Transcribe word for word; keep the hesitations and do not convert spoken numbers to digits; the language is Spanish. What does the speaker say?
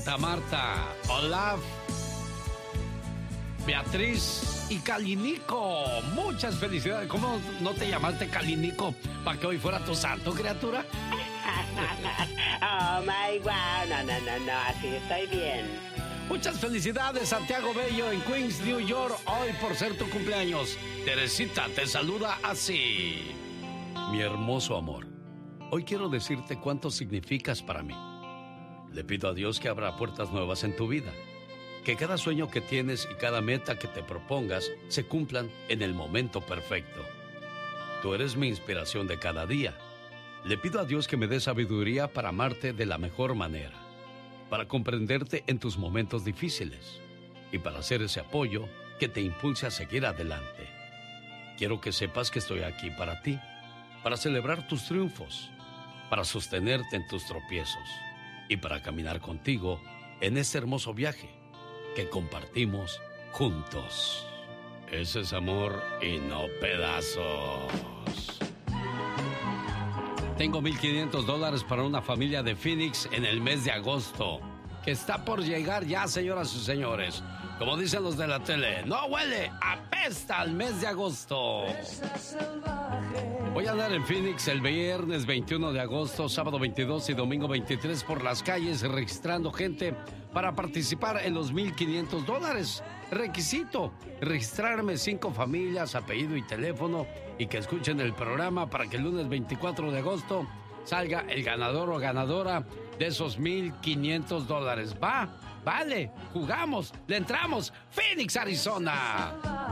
Marta, Marta, Olaf, Beatriz y Calinico. Muchas felicidades. ¿Cómo no te llamaste Calinico para que hoy fuera tu santo, criatura? Oh my wow, no, no, no, no, así estoy bien. Muchas felicidades, Santiago Bello, en Queens, New York, hoy por ser tu cumpleaños. Teresita te saluda así. Mi hermoso amor, hoy quiero decirte cuánto significas para mí. Le pido a Dios que abra puertas nuevas en tu vida, que cada sueño que tienes y cada meta que te propongas se cumplan en el momento perfecto. Tú eres mi inspiración de cada día. Le pido a Dios que me dé sabiduría para amarte de la mejor manera, para comprenderte en tus momentos difíciles y para hacer ese apoyo que te impulse a seguir adelante. Quiero que sepas que estoy aquí para ti, para celebrar tus triunfos, para sostenerte en tus tropiezos y para caminar contigo en este hermoso viaje que compartimos juntos. Ese es amor y no pedazos. Tengo mil quinientos dólares para una familia de Phoenix en el mes de agosto, que está por llegar ya, señoras y señores. Como dicen los de la tele, no huele, apesta al mes de agosto. Voy a andar en Phoenix el viernes veintiuno de agosto, sábado veintidós y domingo veintitrés por las calles registrando gente para participar en los mil quinientos dólares. Requisito, registrarme cinco familias, apellido y teléfono y que escuchen el programa para que el lunes veinticuatro de agosto salga el ganador o ganadora de esos mil quinientos dólares. Va, vale, jugamos, le entramos. Phoenix, Arizona.